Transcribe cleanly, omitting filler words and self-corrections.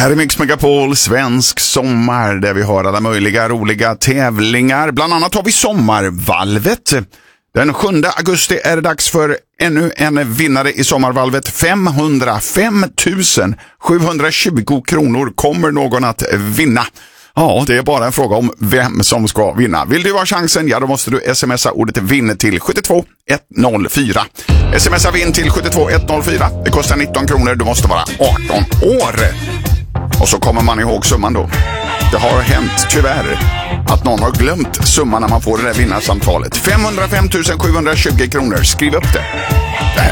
här är Mix Megapol, svensk sommar, där vi har alla möjliga roliga tävlingar. Bland annat har vi sommarvalvet. Den 7 augusti är det dags för ännu en vinnare i sommarvalvet. 505 720 kronor kommer någon att vinna. Ja, det är bara en fråga om vem som ska vinna. Vill du ha chansen? Ja, då måste du smsa ordet vinn till 72104. Smsa vinn till 72104. Det kostar 19 kronor. Du måste vara 18 år. Och så kommer man ihåg summan då. Det har hänt, tyvärr, att någon har glömt summan när man får det där vinnarsamtalet. 505 720 kronor. Skriv upp det. Det här